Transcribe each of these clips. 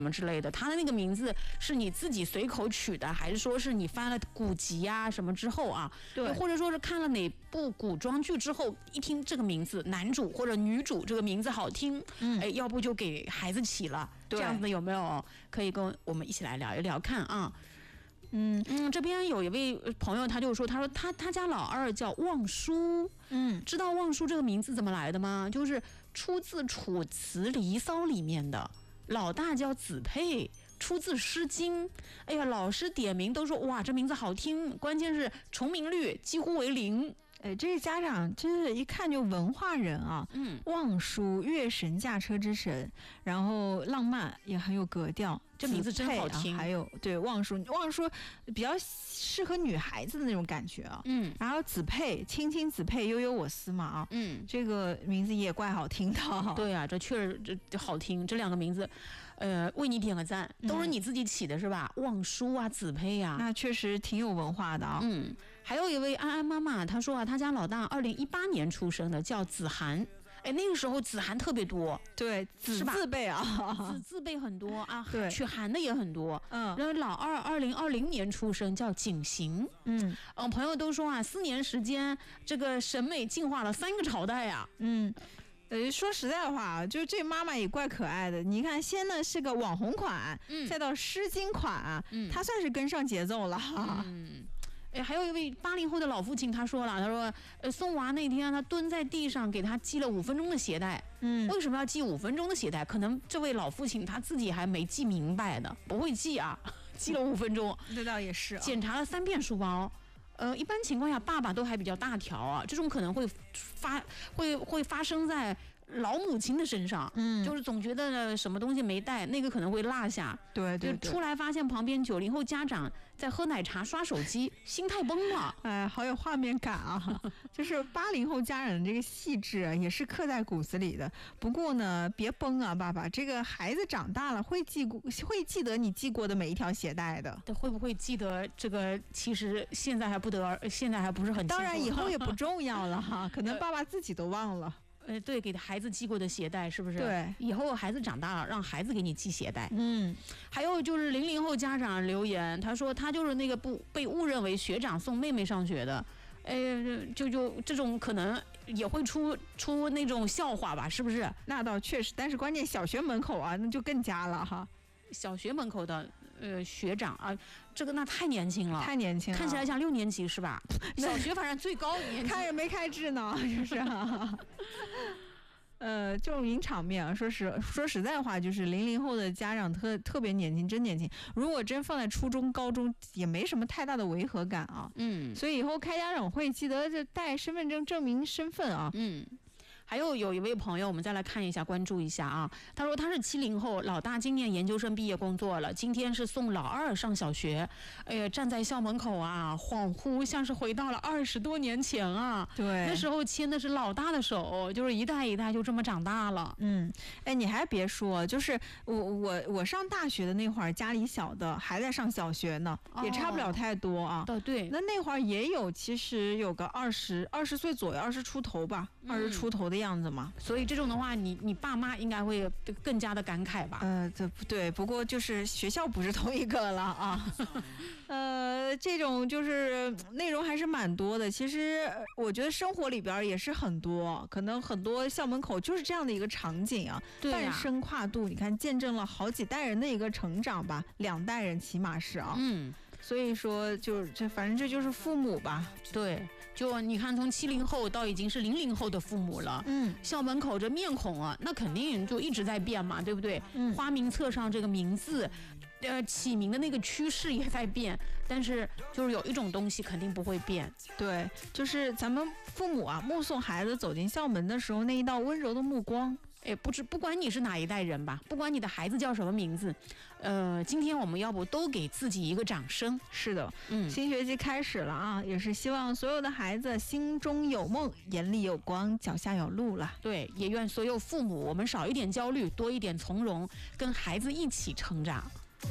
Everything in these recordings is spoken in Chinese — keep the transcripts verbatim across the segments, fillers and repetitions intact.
什么之类的，他的那个名字是你自己随口取的，还是说是你翻了古籍啊什么之后啊？ 对， 或者说是看了哪部古装剧之后，一听这个名字，男主或者女主这个名字好听，嗯，哎，要不就给孩子起了，这样子有没有？可以跟我们一起来聊一聊看啊。嗯嗯，这边有一位朋友，他就说，他说他他家老二叫望舒，嗯，知道望舒这个名字怎么来的吗？就是出自《楚辞·离骚》里面的。老大叫子佩，出自《诗经》。哎呀，老师点名都说哇，这名字好听，关键是重名率几乎为零。 哎，这个家长真是一看就文化人啊！嗯，望舒，月神驾车之神，然后浪漫也很有格调， 这名字真好听。 啊、还有对望舒，望舒比较适合女孩子的那种感觉啊。嗯，然后子佩，青青子佩，悠悠我思嘛啊。嗯，这个名字也怪好听的。 对啊，这确实这这好听，这两个名字，呃，为你点个赞，都是你自己起的是吧？嗯、望舒啊，子佩啊， 那确实挺有文化的啊。 嗯，还有一位安安妈妈，她说啊。他家老大二零一八年出生的，叫子涵。哎，那个时候子涵特别多， 对，子字辈啊， 子字辈很多啊，对，取涵的也很多。嗯，然后老二二零二零年出生，叫景行。嗯嗯，朋友都说啊，四年时间，这个审美进化了三个朝代啊。 嗯。呃，说实在话，就这妈妈也怪可爱的。你看，先呢是个网红款，嗯，再到诗经款，嗯，她算是跟上节奏了。 嗯。哎，还有一位八零后的老父亲，他说了，他说，呃，送娃那天，他蹲在地上给他系了五分钟的鞋带。嗯，为什么要系五分钟的鞋带？可能这位老父亲他自己还没系明白的，不会系啊，系了五分钟。 这倒也是、啊。 检查了三遍书包，呃，一般情况下，爸爸都还比较大条啊，这种可能会发会会发生在老母亲的身上，嗯，就是总觉得什么东西没带，那个可能会落下， 对对对， 就出来发现旁边九零后家长在喝奶茶刷手机，心态崩了， 哎，好有画面感啊！就是八零后家长的这个细致啊，也是刻在骨子里的。不过呢，别崩啊，爸爸，这个孩子长大了会记会记得你系过的每一条鞋带的， 会不会记得这个？其实现在还不得，现在还不是很清楚， 当然以后也不重要了哈，可能爸爸自己都忘了。 呃，对，给孩子系过的鞋带是不是？ 对， 以后孩子长大了，让孩子给你系鞋带。嗯，还有就是零零后家长留言，他说他就是那个不被误认为学长送妹妹上学的，哎，就就这种可能也会出出那种笑话吧，是不是？ 那倒确实，但是关键小学门口啊，那就更加了哈。 小学门口的呃学长啊，这个那太年轻了， 太年轻了， 看起来像六年级是吧？小学反正最高年级， 看着没开智呢，就是、啊。呃，这种名场面啊，说实说实在话，就是零零后的家长特特别年轻，真年轻。如果真放在初中、高中，也没什么太大的违和感啊。嗯，所以以后开家长会记得就带身份证证明身份啊。 嗯。还有有一位朋友，我们再来看一下，关注一下啊。他说他是七零后，老大今年研究生毕业工作了，今天是送老二上小学。哎呀，站在校门口啊，恍惚像是回到了二十多年前啊。 对， 那时候牵的是老大的手，就是一代一代就这么长大了。 嗯，哎，你还别说，就是我我我上大学的那会儿，家里小的还在上小学呢，哦、也差不了太多啊。 对对， 那那会儿也有，其实有个二十二十岁左右，二十出头吧，二十出头的样子嘛。 所以这种的话，你你爸妈应该会更加的感慨吧？ 呃，这不对，不过就是学校不是同一个了啊。呃，这种就是内容还是蛮多的。其实我觉得生活里边也是很多，可能很多校门口就是这样的一个场景啊。 对啊， 半生跨度，你看见证了好几代人的一个成长吧，两代人起码是啊。嗯。所以说就这反正这就是父母吧。 对，就你看从七零后到已经是零零后的父母了。嗯，校门口这面孔啊，那肯定就一直在变嘛，对不对？嗯，花名册上这个名字呃起名的那个趋势也在变，但是就是有一种东西肯定不会变。 对，就是咱们父母啊目送孩子走进校门的时候那一道温柔的目光。 哎，不知不管你是哪一代人吧，不管你的孩子叫什么名字，呃，今天我们要不都给自己一个掌声？ 是的，嗯，新学期开始了啊，也是希望所有的孩子心中有梦，眼里有光，脚下有路了。 对，也愿所有父母我们少一点焦虑，多一点从容，跟孩子一起成长。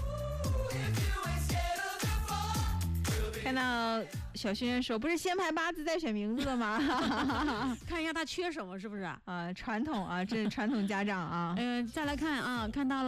看到小轩说不是先排八字再选名字的吗？ 看一下他缺什么是不是啊？ 呃，传统啊，这是传统家长啊。 嗯、呃，再来看啊，看到了。